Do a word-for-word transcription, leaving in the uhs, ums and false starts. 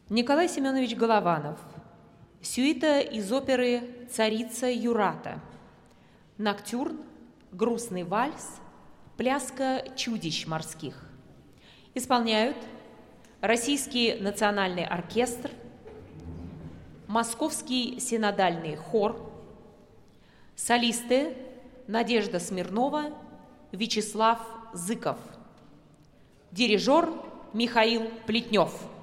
Николай Семенович Голованов. Сюита из оперы «Царица Юрата». Ноктюрн, грустный вальс, пляска чудищ морских. Исполняют Российский национальный оркестр, Московский синодальный хор, солисты Надежда Смирнова, Вячеслав Зыков, дирижер Михаил Плетнев.